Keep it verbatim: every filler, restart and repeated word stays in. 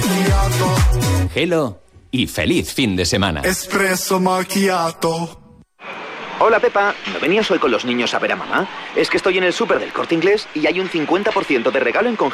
macchiato. Hello y feliz fin de semana. Espresso macchiato. Hola Pepa, ¿no venías hoy con los niños a ver a mamá? Es que estoy en el súper del Corte Inglés y hay un cincuenta por ciento de regalo en congelados.